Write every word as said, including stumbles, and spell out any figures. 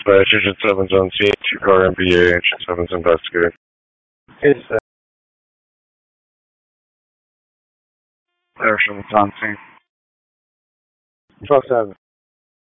Flash Agent seven's on scene, two car M B A, Agent seven's investigating. It's uh, Air seven's on scene. twelve seven.